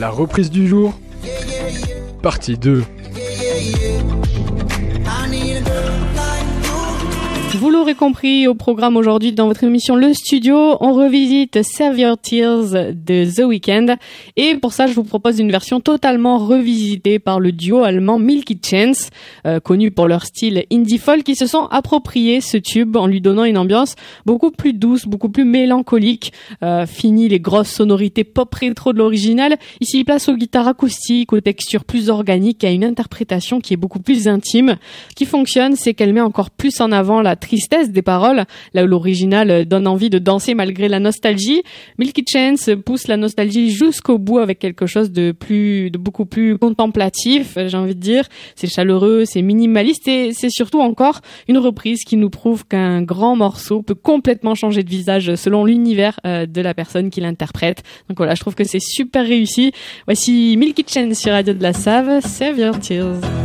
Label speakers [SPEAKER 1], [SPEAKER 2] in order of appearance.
[SPEAKER 1] La reprise du jour, partie 2.
[SPEAKER 2] Vous l'aurez compris, au programme aujourd'hui dans votre émission Le Studio, on revisite Save Your Tears de The Weeknd. Et pour ça, je vous propose une version totalement revisitée par le duo allemand Milky Chance, connu pour leur style indie folk, qui se sont appropriés ce tube en lui donnant une ambiance beaucoup plus douce, beaucoup plus mélancolique. Fini les grosses sonorités pop rétro de l'original. Ici, place aux guitares acoustiques, aux textures plus organiques, à une interprétation qui est beaucoup plus intime. Ce qui fonctionne, c'est qu'elle met encore plus en avant la tristesse des paroles, là où l'original donne envie de danser malgré la nostalgie. Milky Chance pousse la nostalgie jusqu'au bout avec quelque chose de beaucoup plus contemplatif, j'ai envie de dire. C'est chaleureux, c'est minimaliste et c'est surtout encore une reprise qui nous prouve qu'un grand morceau peut complètement changer de visage selon l'univers de la personne qui l'interprète. Donc voilà, je trouve que c'est super réussi. Voici Milky Chance sur Radio de la Save, Save Your Tears.